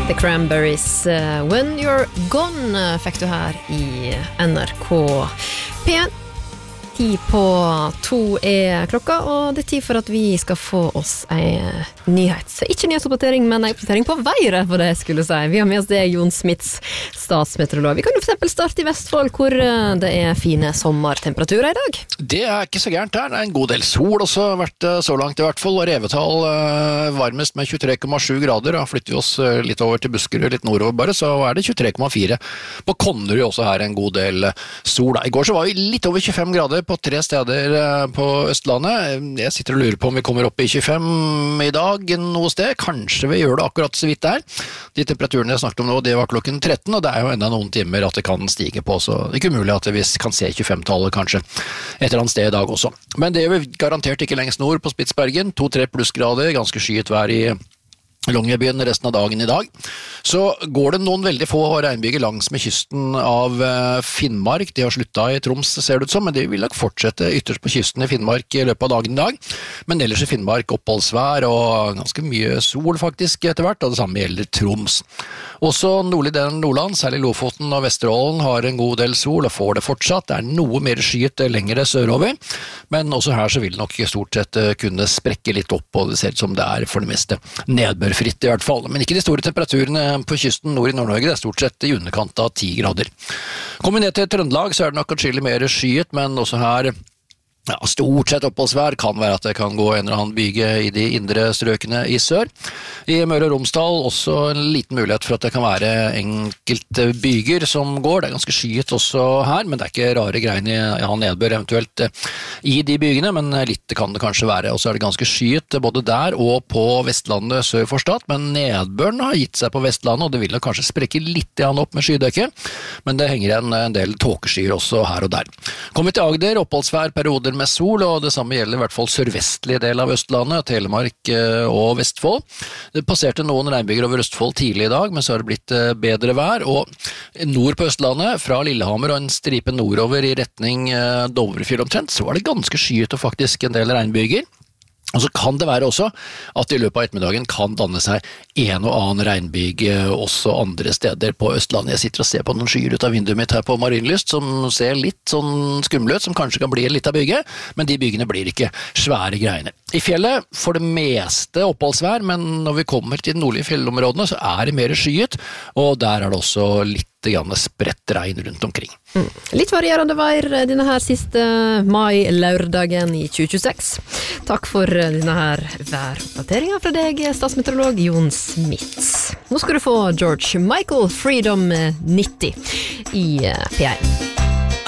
The Cranberries, When You're Gone, fikk du her i NRK P1. 1:50 klokka, og det tid for at vi skal få oss en nyhet. Så ikke nyhetsoppdatering, men en oppdatering på været, for det skulle si. Vi har med oss det Jon Smits, statsmeteorolog. Vi kan jo for eksempel starte i Vestfold, hvor det fine sommertemperaturer i dag. Det ikke så gærent her. Det en god del sol også, vært så langt i hvert fall, og Revetal varmest med 23,7 grader, og flytter vi oss litt over til Buskerud, litt nordover bare, så det 23,4. På Konnerud også her en god del sol. I går så var vi litt over 25 grader på 3 steder på Østlandet. Jeg sitter og lurer på om vi kommer opp i 25 i dag noe sted. Kanskje vi gjør det akkurat så vidt der. De temperaturene jeg snakket om nå, det var klokken 13, og det jo enda noen timer at det kan stige på, så det ikke umulig at vi kan se 25-tallet kanskje et eller annet sted i dag også. Men det vi garantert ikke lengst nord på Spitsbergen, 2-3 plussgrader, ganske skyet vær i Longyearbyen resten av dagen i dag. Så går det noen veldig få regnbyger langs med kysten av Finnmark. De har sluttet i Troms, ser det ut som, men de vil nok fortsette ytterst på kysten i Finnmark i løpet av dagen i dag. Men ellers i Finnmark oppholdsvær og ganske mye sol faktisk etter hvert, og det samme gjelder Troms. Også nordlig delen av Nordland, særlig Lofoten og Vesterålen, har en god del sol og får det fortsatt. Det noe mer skyet lengre sørover, men også her så vil det nok stort sett kunne sprekke litt opp, og det ser ut som det for det meste nedbørfritt i hvert fall. Men ikke de store temperaturene på kysten nord i Nord-Norge, det stort sett i underkant av 10 grader. Kommer vi ned til Trøndelag, så det nok atskillig mer skyet, men også her stort sett oppholdsvær, kan være at det kan gå en eller annen byge i de indre strøkene i sør. I Møre og Romsdal også en liten mulighet for at det kan være enkelte byger som går. Det ganske skyet også her, men det ikke rare greiene nedbør eventuelt i de bygene, men litt kan det kanskje være. Og så det ganske skyet både der og på Vestlandet sør for Stad, men nedbøren har gitt seg på Vestlandet, og det vil nok kanskje sprekke litt opp med skydekket, men det henger igjen en del tåkeskyer også her og der. Kommer vi til Agder, oppholdsvær, perioder med sol, og det samme gjelder i hvert fall sørvestlige del av Østlandet, Telemark og Vestfold. Det passerte noen regnbyger over Østfold tidlig i dag, men så har det blitt bedre vær, og nord på Østlandet, fra Lillehammer og en stripe nordover i retning Dovrefjell omtrent, så det ganske skyet og faktisk en del regnbyger. Og så kan det være også at i løpet av ettermiddagen kan danne seg en og annen regnbyge også andre steder på Østlandet. Jeg sitter og ser på noen skyer ut av vinduet mitt her på Marienlyst som ser litt sånn skumle ut, som kanskje kan bli en liten byge, men de bygene blir ikke svære greiene. I fjellet for det meste oppholdsvær, men når vi kommer til de nordlige fjellområdene så det mer skyet, og der det også litt spredt regn rundt omkring. Litt varierende vær denne her siste mai-lørdagen i 2026. Takk for denne her væroppdateringen fra deg, statsmeteorolog Jon Smits. Nå skal du få George Michael, Freedom 90 i P1.